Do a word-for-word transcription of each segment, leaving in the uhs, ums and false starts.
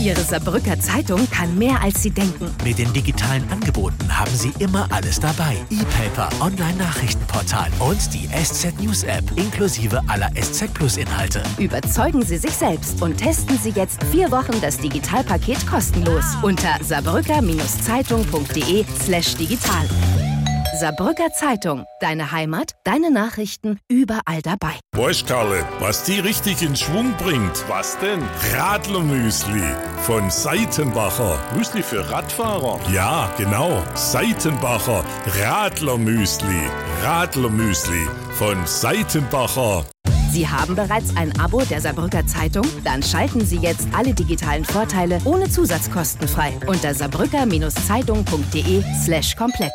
Ihre Saarbrücker Zeitung kann mehr, als Sie denken. Mit den digitalen Angeboten haben Sie immer alles dabei. E-Paper, Online-Nachrichtenportal und die S Z News App inklusive aller S Z Plus Inhalte. Überzeugen Sie sich selbst und testen Sie jetzt vier Wochen das Digitalpaket kostenlos unter saarbrücker-zeitung.de slash digital. Saarbrücker Zeitung. Deine Heimat, deine Nachrichten, überall dabei. Weißt Karle, was die richtig in Schwung bringt? Was denn? Radlermüsli von Seitenbacher. Müsli für Radfahrer? Ja, genau. Seitenbacher Radlermüsli. Radlermüsli von Seitenbacher. Sie haben bereits ein Abo der Saarbrücker Zeitung? Dann schalten Sie jetzt alle digitalen Vorteile ohne Zusatzkosten frei unter saarbrücker-zeitung.de slash komplett.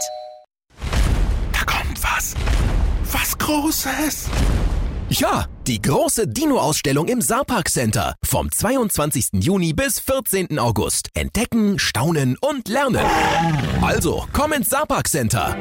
Was? Was Großes? Ja, die große Dino-Ausstellung im Saarpark Center. Vom zweiundzwanzigsten Juni bis vierzehnten August. Entdecken, staunen und lernen. Also, komm ins Saarpark Center.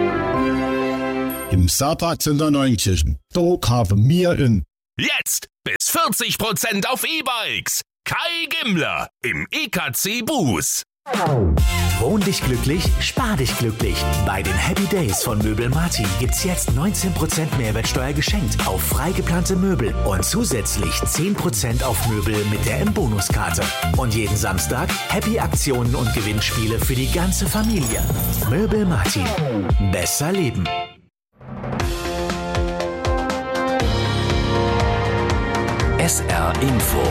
Im Saarpark Center Neunkirchen. Dort haben wir in... Jetzt bis vierzig Prozent auf E-Bikes. Kai Gimmler im E K C Bus. Wohn dich glücklich, spar dich glücklich. Bei den Happy Days von Möbel Martin gibt's jetzt neunzehn Prozent Mehrwertsteuer geschenkt auf frei geplante Möbel und zusätzlich zehn Prozent auf Möbel mit der M-Bonus-Karte. Und jeden Samstag Happy-Aktionen und Gewinnspiele für die ganze Familie. Möbel Martin. Besser leben. S R Info.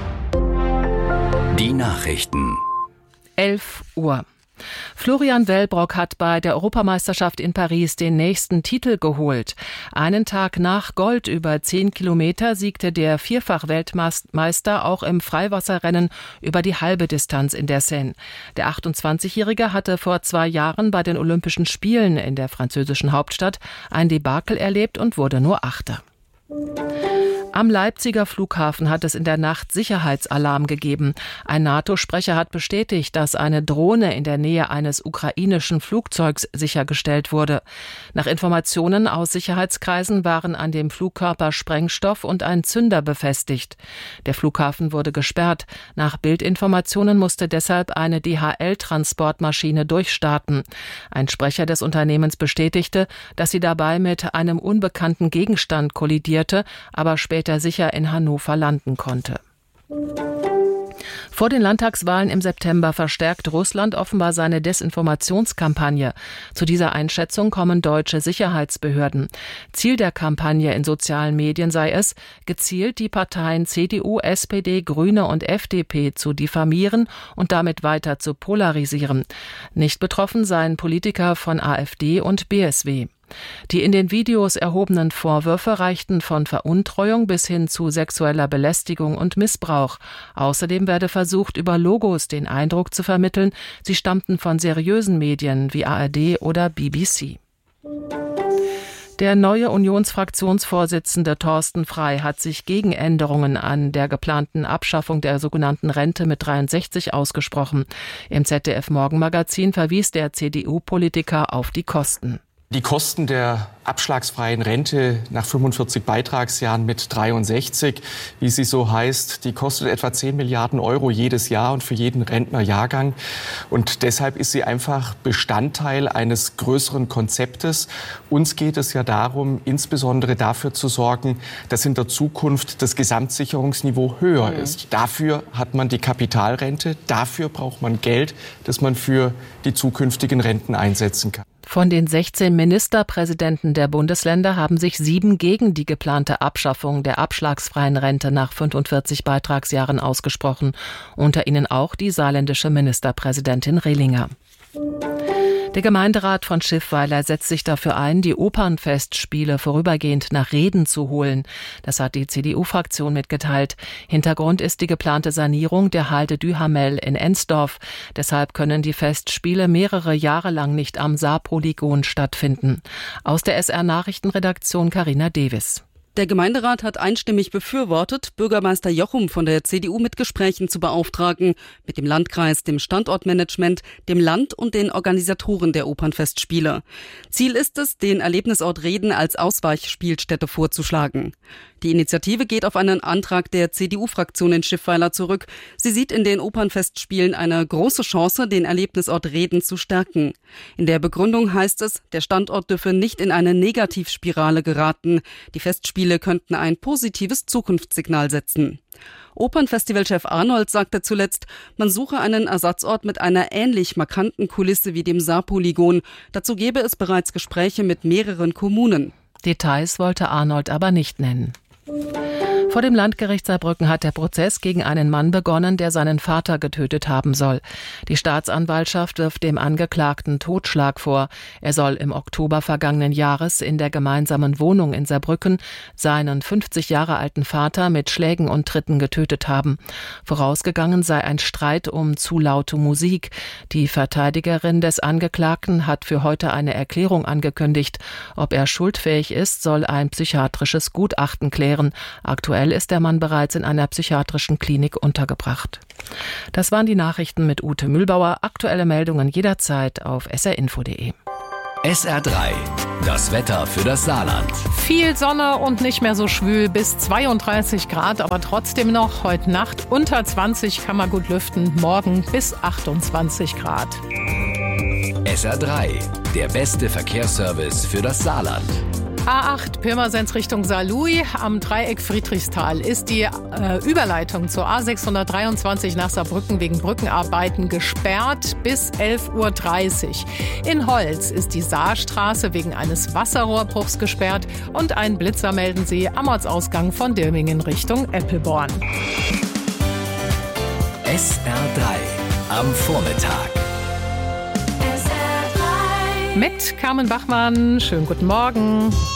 Die Nachrichten. elf Uhr. Florian Wellbrock hat bei der Europameisterschaft in Paris den nächsten Titel geholt. Einen Tag nach Gold über zehn Kilometer siegte der Vierfach-Weltmeister auch im Freiwasserrennen über die halbe Distanz in der Seine. Der achtundzwanzigjährige hatte vor zwei Jahren bei den Olympischen Spielen in der französischen Hauptstadt ein Debakel erlebt und wurde nur Achter. Am Leipziger Flughafen hat es in der Nacht Sicherheitsalarm gegeben. Ein NATO-Sprecher hat bestätigt, dass eine Drohne in der Nähe eines ukrainischen Flugzeugs sichergestellt wurde. Nach Informationen aus Sicherheitskreisen waren an dem Flugkörper Sprengstoff und ein Zünder befestigt. Der Flughafen wurde gesperrt. Nach Bildinformationen musste deshalb eine D H L-Transportmaschine durchstarten. Ein Sprecher des Unternehmens bestätigte, dass sie dabei mit einem unbekannten Gegenstand kollidierte, aber später sicher in Hannover landen konnte. Vor den Landtagswahlen im September verstärkt Russland offenbar seine Desinformationskampagne. Zu dieser Einschätzung kommen deutsche Sicherheitsbehörden. Ziel der Kampagne in sozialen Medien sei es, gezielt die Parteien C D U, S P D, Grüne und F D P zu diffamieren und damit weiter zu polarisieren. Nicht betroffen seien Politiker von A f D und B S W. Die in den Videos erhobenen Vorwürfe reichten von Veruntreuung bis hin zu sexueller Belästigung und Missbrauch. Außerdem werde versucht, über Logos den Eindruck zu vermitteln, sie stammten von seriösen Medien wie A R D oder B B C. Der neue Unionsfraktionsvorsitzende Thorsten Frey hat sich gegen Änderungen an der geplanten Abschaffung der sogenannten Rente mit dreiundsechzig ausgesprochen. Im Z D F-Morgenmagazin verwies der C D U-Politiker auf die Kosten. Die Kosten der abschlagsfreien Rente nach fünfundvierzig Beitragsjahren mit dreiundsechzig, wie sie so heißt, die kostet etwa zehn Milliarden Euro jedes Jahr und für jeden Rentnerjahrgang. Und deshalb ist sie einfach Bestandteil eines größeren Konzeptes. Uns geht es ja darum, insbesondere dafür zu sorgen, dass in der Zukunft das Gesamtsicherungsniveau höher mhm. ist. Dafür hat man die Kapitalrente, dafür braucht man Geld, das man für die zukünftigen Renten einsetzen kann. Von den sechzehn Ministerpräsidenten der Bundesländer haben sich sieben gegen die geplante Abschaffung der abschlagsfreien Rente nach fünfundvierzig Beitragsjahren ausgesprochen. Unter ihnen auch die saarländische Ministerpräsidentin Rehlinger. Der Gemeinderat von Schiffweiler setzt sich dafür ein, die Opernfestspiele vorübergehend nach Reden zu holen. Das hat die C D U-Fraktion mitgeteilt. Hintergrund ist die geplante Sanierung der Halde Duhamel in Ensdorf. Deshalb können die Festspiele mehrere Jahre lang nicht am Saarpolygon stattfinden. Aus der S R-Nachrichtenredaktion Carina Davis. Der Gemeinderat hat einstimmig befürwortet, Bürgermeister Jochum von der C D U mit Gesprächen zu beauftragen, mit dem Landkreis, dem Standortmanagement, dem Land und den Organisatoren der Opernfestspiele. Ziel ist es, den Erlebnisort Reden als Ausweichspielstätte vorzuschlagen. Die Initiative geht auf einen Antrag der C D U-Fraktion in Schiffweiler zurück. Sie sieht in den Opernfestspielen eine große Chance, den Erlebnisort Reden zu stärken. In der Begründung heißt es, der Standort dürfe nicht in eine Negativspirale geraten. Die Festspiele könnten ein positives Zukunftssignal setzen. Opernfestivalchef Arnold sagte zuletzt, man suche einen Ersatzort mit einer ähnlich markanten Kulisse wie dem Saarpolygon. Dazu gebe es bereits Gespräche mit mehreren Kommunen. Details wollte Arnold aber nicht nennen. Vor dem Landgericht Saarbrücken hat der Prozess gegen einen Mann begonnen, der seinen Vater getötet haben soll. Die Staatsanwaltschaft wirft dem Angeklagten Totschlag vor. Er soll im Oktober vergangenen Jahres in der gemeinsamen Wohnung in Saarbrücken seinen fünfzig Jahre alten Vater mit Schlägen und Tritten getötet haben. Vorausgegangen sei ein Streit um zu laute Musik. Die Verteidigerin des Angeklagten hat für heute eine Erklärung angekündigt. Ob er schuldfähig ist, soll ein psychiatrisches Gutachten klären. Aktuell ist der Mann bereits in einer psychiatrischen Klinik untergebracht. Das waren die Nachrichten mit Ute Mühlbauer. Aktuelle Meldungen jederzeit auf s r info punkt d e. S R drei, das Wetter für das Saarland. Viel Sonne und nicht mehr so schwül, bis zweiunddreißig Grad, aber trotzdem noch heute Nacht unter zwanzig kann man gut lüften, morgen bis achtundzwanzig Grad. S R drei, der beste Verkehrsservice für das Saarland. A acht Pirmasens Richtung Saarlouis am Dreieck Friedrichsthal ist die äh, Überleitung zur A sechshundertdreiundzwanzig nach Saarbrücken wegen Brückenarbeiten gesperrt bis elf Uhr dreißig. In Holz ist die Saarstraße wegen eines Wasserrohrbruchs gesperrt und einen Blitzer melden sie am Ortsausgang von Dirmingen Richtung Eppelborn. S R drei am Vormittag. Mit Carmen Bachmann. Schönen guten Morgen.